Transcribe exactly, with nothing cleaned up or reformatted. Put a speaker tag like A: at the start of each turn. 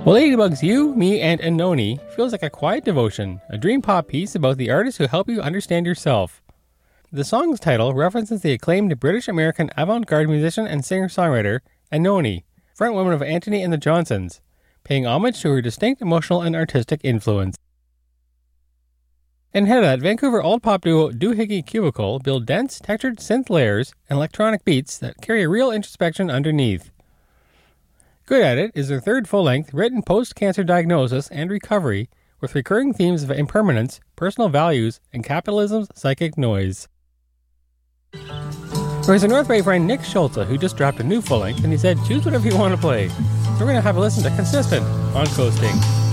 A: Well, Ladybugs You, Me, and Anoni feels like a quiet devotion, a dream pop piece about the artists who help you understand yourself. The song's title references the acclaimed British-American avant-garde musician and singer-songwriter Anoni, frontwoman of Antony and the Johnsons, paying homage to her distinct emotional and artistic influence. And ahead of that, Vancouver alt-pop duo Doohickey Cubicle build dense, textured synth layers and electronic beats that carry a real introspection underneath. Good at It is their third full-length, written post-cancer diagnosis and recovery, with recurring themes of impermanence, personal values, and capitalism's psychic noise. There's a North Bay friend, Nick Schulze, who just dropped a new full-length, and he said, choose whatever you want to play. So we're going to have a listen to Consistent on Coasting.